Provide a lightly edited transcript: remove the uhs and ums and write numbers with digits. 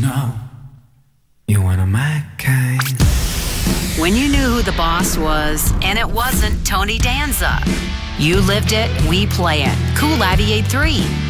know you're one of my kind. When you knew who the boss was, and it wasn't Tony Danza. You lived it, we play it. Cool 98.3.